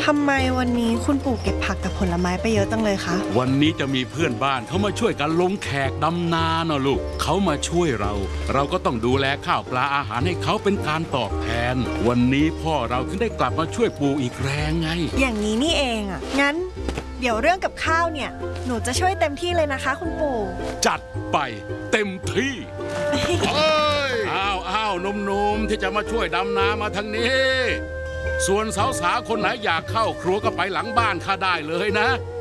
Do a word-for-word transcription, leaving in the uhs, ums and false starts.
ทำไมวันนี้คุณปู่เก็บผักกับผลไม้ไปเยอะจังเลยคะวันนี้จะมีเพื่อนบ้านเขามาช่วยกันลงแขกดำนาเนาะลูกเขามาช่วยเราเราก็ต้องดูแลข้าวปลาอาหารให้เขาเป็นการตอบแทนวันนี้พ่อเราถึงได้กลับมาช่วยปู่อีกแรงไงอย่างนี้นี่เองอ่ะงั้นเดี๋ยวเรื่องกับข้าวเนี่ยหนูจะช่วยเต็มที่เลยนะคะคุณปู่จัดไปเต็มที่เอ้ยอ้าวอ้าวหนุ่มๆที่จะมาช่วยดำนามาทางนี้ส่วนสาวๆคนไหนอยากเข้าครัวก็ไปหลังบ้านข้าได้เลยนะ